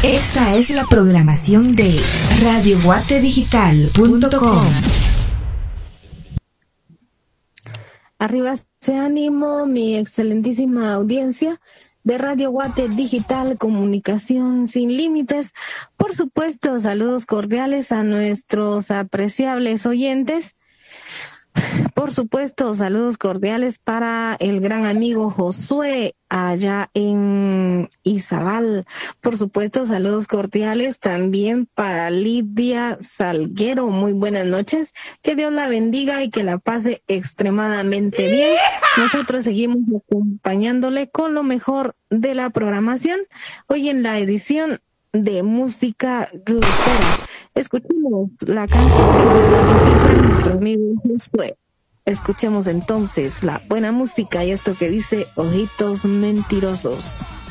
Esta es la programación de radioguatedigital.com. Arriba se ánimo, mi excelentísima audiencia de Radio Guate Digital, comunicación sin límites. Por supuesto, saludos cordiales a nuestros apreciables oyentes. Por supuesto, saludos cordiales para el gran amigo Josué allá en Izabal. Por supuesto, saludos cordiales también para Lidia Salguero. Muy buenas noches. Que Dios la bendiga y que la pase extremadamente bien. Nosotros seguimos acompañándole con lo mejor de la programación. Hoy en la edición de música grupera. Escuchemos la canción que nos solicita nuestro amigo Josué. Escuchemos entonces la buena música y esto que dice Ojitos Mentirosos.